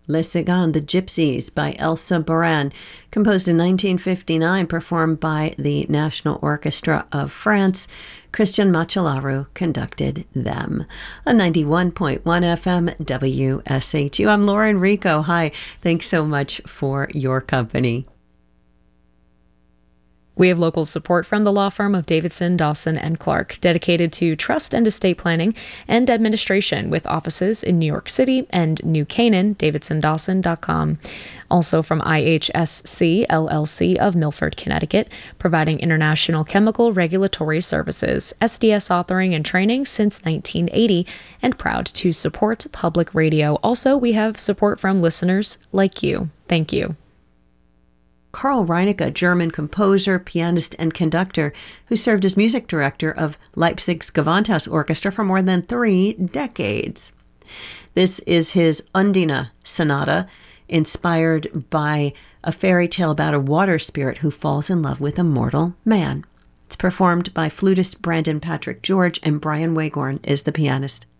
Les Cigans, The Gypsies by Elsa Baran, composed in 1959, performed by the National Orchestra of France. Christian Macellaro conducted them. On 91.1 FM WSHU. I'm Lauren Rico. Hi. Thanks so much for your company. We have local support from the law firm of Davidson, Dawson & Clark, dedicated to trust and estate planning and administration with offices in New York City and New Canaan, davidsondawson.com. Also from IHSC, LLC of Milford, Connecticut, providing international chemical regulatory services, SDS authoring and training since 1980, and proud to support public radio. Also, we have support from listeners like you. Thank you. Karl Reinecke, a German composer, pianist, and conductor who served as music director of Leipzig's Gewandhaus Orchestra for more than 3 decades. This is his Undine Sonata, inspired by a fairy tale about a water spirit who falls in love with a mortal man. It's performed by flutist Brandon Patrick George, and Brian Wagorn is the pianist.